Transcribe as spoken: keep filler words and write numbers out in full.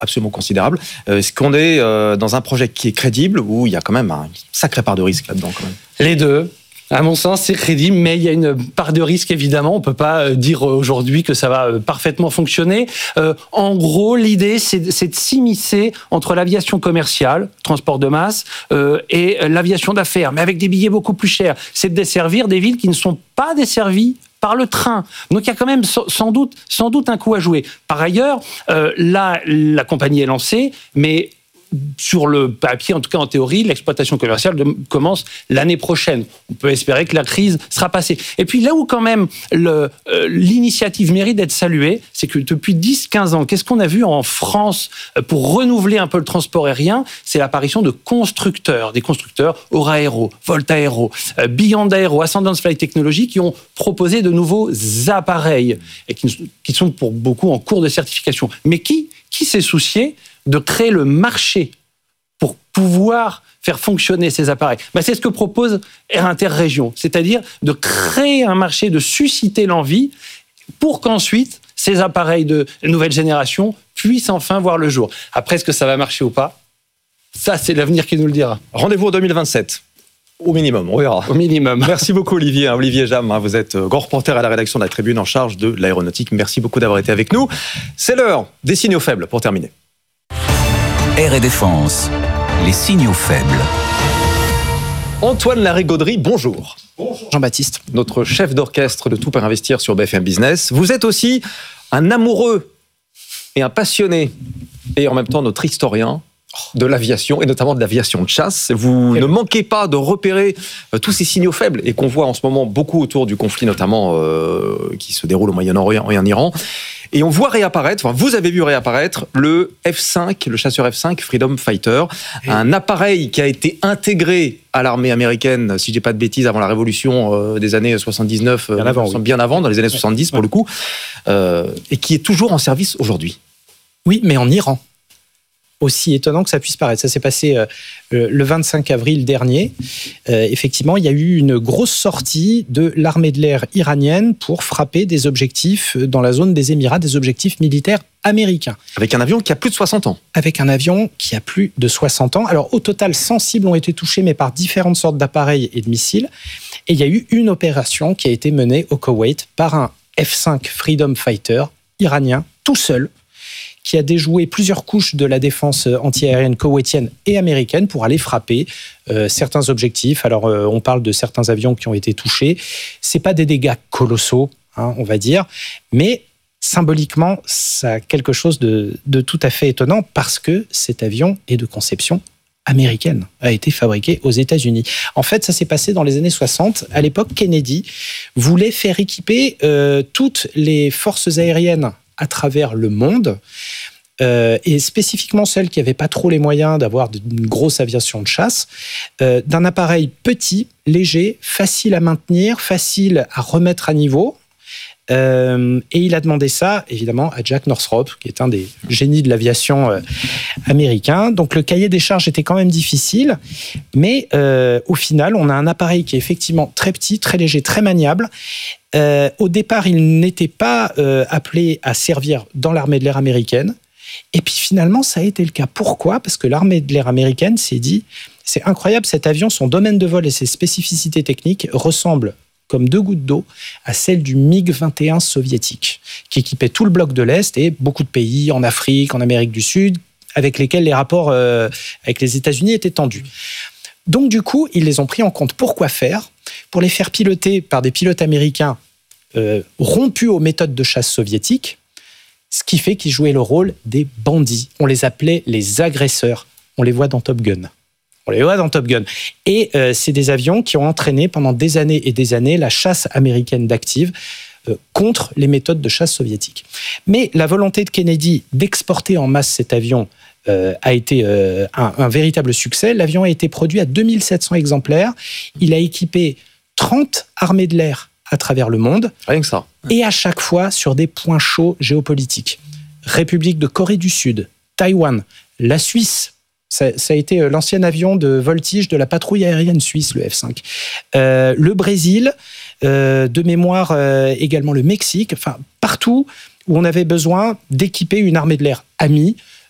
absolument considérable. Euh, est-ce qu'on est euh, dans un projet qui est crédible ou il y a quand même un sacré part de risque là-dedans quand même ? Les deux. À mon sens, c'est crédible, mais il y a une part de risque, évidemment. On ne peut pas dire aujourd'hui que ça va parfaitement fonctionner. Euh, en gros, l'idée, c'est, c'est de s'immiscer entre l'aviation commerciale, transport de masse, euh, et l'aviation d'affaires, mais avec des billets beaucoup plus chers. C'est de desservir des villes qui ne sont pas desservies par le train. Donc il y a quand même sans doute, sans doute un coup à jouer. Par ailleurs, euh, là, la compagnie est lancée, mais sur le papier, en tout cas en théorie, l'exploitation commerciale de, commence l'année prochaine. On peut espérer que la crise sera passée. Et puis là où quand même le, euh, l'initiative mérite d'être saluée, c'est que depuis dix à quinze ans, qu'est-ce qu'on a vu en France pour renouveler un peu le transport aérien ? C'est l'apparition de constructeurs, des constructeurs Euraero, Voltaero, euh, Beyond Aero, Ascendance Flight Technology, qui ont proposé de nouveaux appareils et qui, qui sont pour beaucoup en cours de certification. Mais qui, qui s'est soucié de créer le marché pour pouvoir faire fonctionner ces appareils. Ben, c'est ce que propose Air Interrégion, c'est-à-dire de créer un marché, de susciter l'envie pour qu'ensuite ces appareils de nouvelle génération puissent enfin voir le jour. Après, est-ce que ça va marcher ou pas ? Ça, c'est l'avenir qui nous le dira. Rendez-vous en deux mille vingt-sept. Au minimum, on verra. Au minimum. Merci beaucoup Olivier. Olivier Jam, vous êtes grand reporter à la rédaction de la Tribune en charge de l'aéronautique. Merci beaucoup d'avoir été avec nous. C'est l'heure des signaux faibles pour terminer. Air et Défense, les signaux faibles. Antoine Larigauderie, bonjour. Bonjour Jean-Baptiste. Notre chef d'orchestre de Tout pour investir sur B F M Business. Vous êtes aussi un amoureux et un passionné, et en même temps notre historien de l'aviation, et notamment de l'aviation de chasse. Vous Quel... ne manquez pas de repérer euh, tous ces signaux faibles, et qu'on voit en ce moment beaucoup autour du conflit, notamment euh, qui se déroule au Moyen-Orient et en Iran. Et on voit réapparaître, enfin vous avez vu réapparaître, le F cinq, le chasseur F cinq Freedom Fighter, et... un appareil qui a été intégré à l'armée américaine, si je dis pas de bêtises, avant la révolution euh, des années soixante-dix-neuf, bien, euh, avant, oui. bien avant, dans les années soixante-dix ouais. pour le coup, euh, et qui est toujours en service aujourd'hui. Oui, mais en Iran. Aussi étonnant que ça puisse paraître. Ça s'est passé euh, le vingt-cinq avril dernier. Euh, effectivement, il y a eu une grosse sortie de l'armée de l'air iranienne pour frapper des objectifs dans la zone des Émirats, des objectifs militaires américains. Avec un avion qui a plus de soixante ans. Avec un avion qui a plus de soixante ans. Alors, au total, cent cibles ont été touchées, mais par différentes sortes d'appareils et de missiles. Et il y a eu une opération qui a été menée au Koweït par un F cinq Freedom Fighter iranien, tout seul, qui a déjoué plusieurs couches de la défense antiaérienne koweïtienne et américaine pour aller frapper euh, certains objectifs. Alors, euh, on parle de certains avions qui ont été touchés. C'est pas des dégâts colossaux, hein, on va dire, mais symboliquement, ça a quelque chose de, de tout à fait étonnant parce que cet avion est de conception américaine, a été fabriqué aux États-Unis. En fait, ça s'est passé dans les années soixante. À l'époque, Kennedy voulait faire équiper euh, toutes les forces aériennes à travers le monde, euh, et spécifiquement celles qui n'avaient pas trop les moyens d'avoir une grosse aviation de chasse, euh, d'un appareil petit, léger, facile à maintenir, facile à remettre à niveau. Euh, et il a demandé ça, évidemment, à Jack Northrop, qui est un des génies de l'aviation euh, américain. Donc le cahier des charges était quand même difficile, mais euh, au final, on a un appareil qui est effectivement très petit, très léger, très maniable. Euh, au départ, il n'était pas euh, appelé à servir dans l'armée de l'air américaine. Et puis finalement, ça a été le cas. Pourquoi ? Parce que l'armée de l'air américaine s'est dit, c'est incroyable, cet avion, son domaine de vol et ses spécificités techniques ressemblent comme deux gouttes d'eau à celle du MiG vingt et un soviétique, qui équipait tout le bloc de l'Est et beaucoup de pays en Afrique, en Amérique du Sud, avec lesquels les rapports euh, avec les États-Unis étaient tendus. Donc du coup, ils les ont pris en compte. Pourquoi faire ? Pour les faire piloter par des pilotes américains euh, rompus aux méthodes de chasse soviétiques, ce qui fait qu'ils jouaient le rôle des bandits. On les appelait les agresseurs. On les voit dans Top Gun. On les voit dans Top Gun. Et euh, c'est des avions qui ont entraîné pendant des années et des années la chasse américaine d'active euh, contre les méthodes de chasse soviétiques. Mais la volonté de Kennedy d'exporter en masse cet avion euh, a été euh, un, un véritable succès. L'avion a été produit à deux mille sept cents exemplaires. Il a équipé trente armées de l'air à travers le monde. Rien que ça. Et à chaque fois sur des points chauds géopolitiques. République de Corée du Sud, Taïwan, la Suisse. Ça, ça a été l'ancien avion de voltige de la patrouille aérienne suisse, le F cinq. Euh, le Brésil, euh, de mémoire euh, également le Mexique, enfin partout où on avait besoin d'équiper une armée de l'air amie,